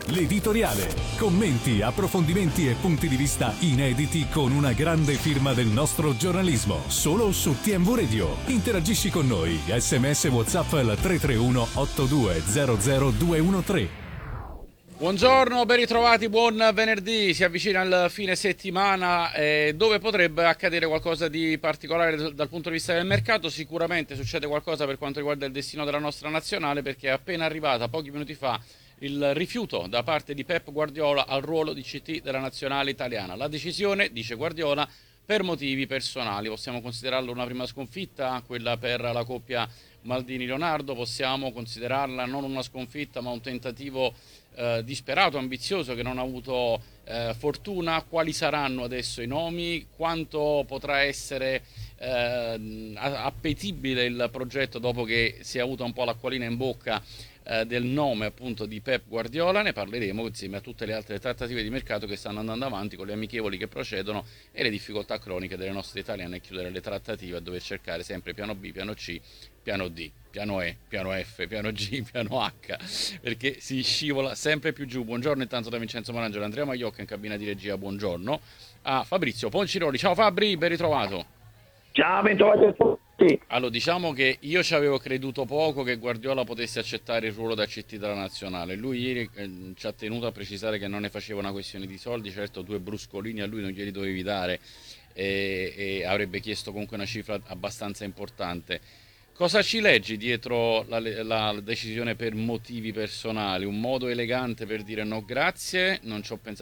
L'editoriale. Commenti, approfondimenti e punti di vista inediti con una grande firma del nostro giornalismo. Solo su TMV Radio. Interagisci con noi. SMS WhatsApp al 331 8200 213. Buongiorno, ben ritrovati, buon venerdì. Si avvicina il fine settimana dove potrebbe accadere qualcosa di particolare dal punto di vista del mercato. Sicuramente succede qualcosa per quanto riguarda il destino della nostra nazionale, perché è appena arrivata pochi minuti fa il rifiuto da parte di Pep Guardiola al ruolo di CT della nazionale italiana. La decisione, dice Guardiola, per motivi personali. Possiamo considerarlo una prima sconfitta, quella per la coppia Maldini-Leonardo. Possiamo considerarla non una sconfitta ma un tentativo disperato, ambizioso, che non ha avuto fortuna. Quali saranno adesso i nomi? Quanto potrà essere appetibile il progetto dopo che si è avuta un po' l'acquolina in bocca del nome appunto di Pep Guardiola? Ne parleremo insieme a tutte le altre trattative di mercato che stanno andando avanti, con le amichevoli che procedono e le difficoltà croniche delle nostre italiane a chiudere le trattative, a dover cercare sempre piano B, piano C, piano D, piano E, piano F, piano G, piano H, perché si scivola sempre più giù. Buongiorno intanto da Vincenzo Morangelo, Andrea Magliocca in cabina di regia, buongiorno a Fabrizio Ponciroli. Ciao Fabri, ben ritrovato. Ciao, ben trovati a tutti. Allora, diciamo che io ci avevo creduto poco che Guardiola potesse accettare il ruolo da CT della nazionale. Lui ieri ci ha tenuto a precisare che non ne faceva una questione di soldi. Certo, 2 bruscolini a lui non glieli dovevi dare e avrebbe chiesto comunque una cifra abbastanza importante. Cosa ci leggi dietro la decisione per motivi personali? Un modo elegante per dire no grazie, non ci ho pensato